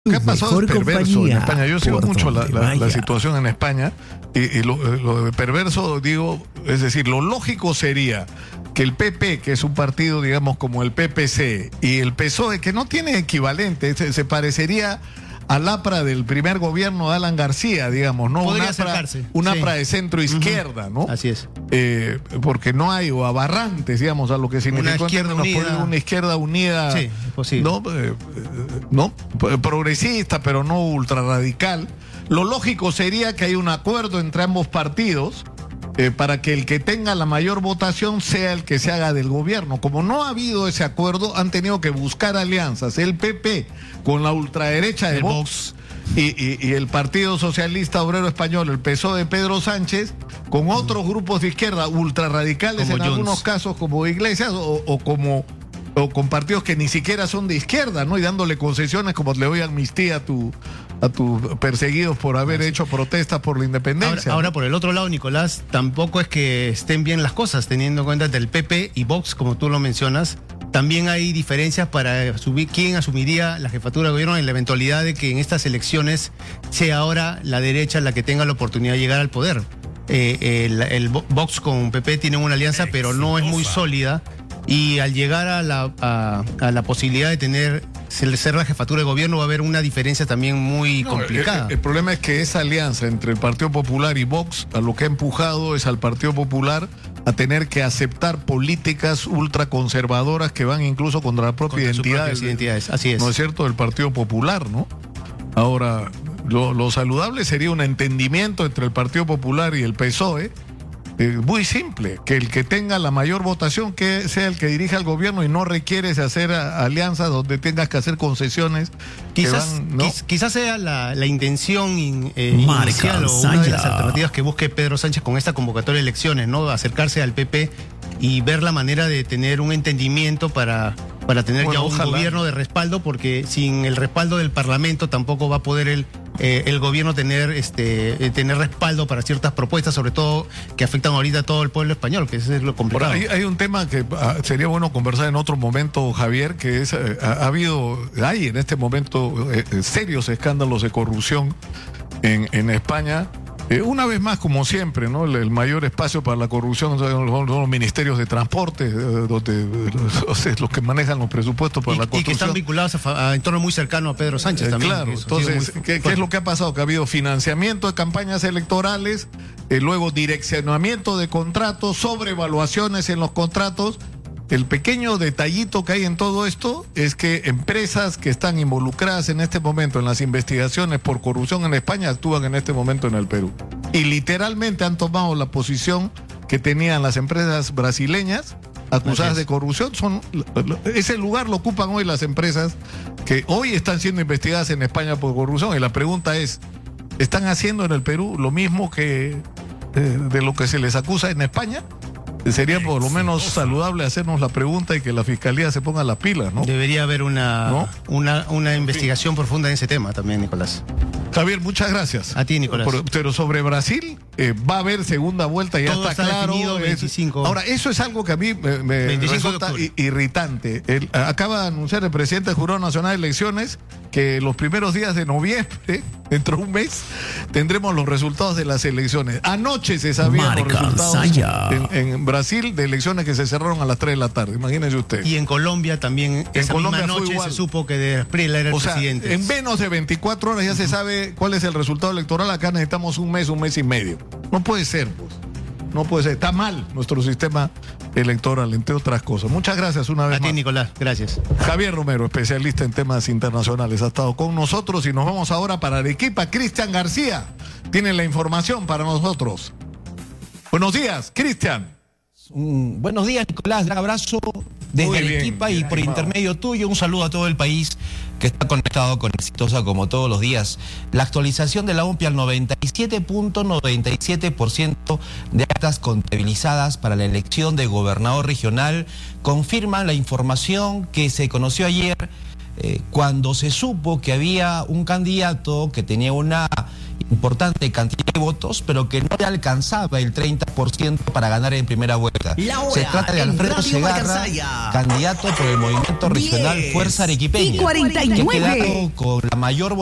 ¿Qué ha pasado? Es perverso en España. Yo sigo mucho la situación en España y lo de perverso, digo, es decir, lo lógico sería que el PP, que es un partido, digamos, como el PPC, y el PSOE, que no tiene equivalente, se parecería al APRA del primer gobierno de Alan García, digamos, ¿no? Un APRA de centro izquierda, ¿no? Así es. Porque no hay, o abarrantes, digamos, a lo que significa una izquierda unida, sí, es posible. ¿no? Progresista, pero no ultrarradical. Lo lógico sería que haya un acuerdo entre ambos partidos para que el que tenga la mayor votación sea el que se haga del gobierno. Como no ha habido ese acuerdo, han tenido que buscar alianzas. El PP con la ultraderecha de Vox y el Partido Socialista Obrero Español, el PSOE de Pedro Sánchez, con otros grupos de izquierda ultrarradicales en algunos casos, como Iglesias o con partidos que ni siquiera son de izquierda, ¿no? Y dándole concesiones como le doy amnistía a tus perseguidos por haber hecho protestas por la independencia. Ahora, por el otro lado, Nicolás, tampoco es que estén bien las cosas, teniendo en cuenta del PP y Vox, como tú lo mencionas. También hay diferencias para quién asumiría la jefatura de gobierno en la eventualidad de que en estas elecciones sea ahora la derecha la que tenga la oportunidad de llegar al poder. El Vox con PP tienen una alianza, pero no es muy sólida. Y al llegar a la posibilidad de ser la jefatura de gobierno, va a haber una diferencia también muy complicada. El problema es que esa alianza entre el Partido Popular y Vox, a lo que ha empujado es al Partido Popular a tener que aceptar políticas ultraconservadoras que van incluso contra la propia identidad. Así es. ¿No es cierto? Del Partido Popular, ¿no? Ahora, lo saludable sería un entendimiento entre el Partido Popular y el PSOE. Muy simple, que el que tenga la mayor votación que sea el que dirija el gobierno y no requieres hacer alianzas donde tengas que hacer concesiones. Quizás sea la intención inicial o una de las alternativas que busque Pedro Sánchez con esta convocatoria de elecciones, ¿no? Acercarse al PP y ver la manera de tener un entendimiento para tener ya un gobierno de respaldo, porque sin el respaldo del Parlamento tampoco va a poder el gobierno tener respaldo para ciertas propuestas, sobre todo que afectan ahorita a todo el pueblo español, que eso es lo complicado. Hay un tema que sería bueno conversar en otro momento, Javier, que es hay en este momento serios escándalos de corrupción en España. Una vez más, como siempre, ¿no? El mayor espacio para la corrupción son los ministerios de transporte, donde los que manejan los presupuestos para la construcción. Y que están vinculados a entorno muy cercano a Pedro Sánchez también. Claro, entonces, ¿qué es lo que ha pasado? Que ha habido financiamiento de campañas electorales, luego direccionamiento de contratos, sobrevaluaciones en los contratos. El pequeño detallito que hay en todo esto es que empresas que están involucradas en este momento en las investigaciones por corrupción en España actúan en este momento en el Perú. Y literalmente han tomado la posición que tenían las empresas brasileñas acusadas de corrupción. Ese lugar lo ocupan hoy las empresas que hoy están siendo investigadas en España por corrupción. Y la pregunta es, ¿están haciendo en el Perú lo mismo que de lo que se les acusa en España? Sería por lo menos saludable hacernos la pregunta y que la Fiscalía se ponga las pilas, ¿no? Debería haber una investigación profunda en ese tema también, Nicolás. Javier, muchas gracias. A ti, Nicolás. Pero sobre Brasil, va a haber segunda vuelta, ya todo está claro. 25. Ahora, eso es algo que a mí me resulta irritante. Acaba de anunciar el presidente del Jurado Nacional de Elecciones que los primeros días de noviembre, dentro de un mes, tendremos los resultados de las elecciones. Anoche se sabían los resultados en Brasil de elecciones que se cerraron a las 3 de la tarde. Imagínense usted. Y en Colombia también, esa misma noche se supo que Espriella era el presidente. En menos de 24 horas ya se sabe cuál es el resultado electoral. Acá necesitamos un mes y medio. No puede ser, pues. No puede ser. Está mal nuestro sistema electoral, entre otras cosas. Muchas gracias una vez más. A ti, Nicolás. Gracias. Javier Romero, especialista en temas internacionales, ha estado con nosotros y nos vamos ahora para Arequipa. Cristian García tiene la información para nosotros. Buenos días, Cristian. Buenos días, Nicolás. Un abrazo desde Arequipa y por intermedio tuyo un saludo a todo el país que está conectado con Exitosa como todos los días. La actualización de la UMPI al 97.97% de actas contabilizadas para la elección de gobernador regional confirman la información que se conoció ayer cuando se supo que había un candidato que tenía una importante cantidad de votos, pero que no le alcanzaba el 30% para ganar en primera vuelta. Se trata de Alfredo Segarra, candidato por el Movimiento Regional Fuerza Arequipeña, que ha quedado con la mayor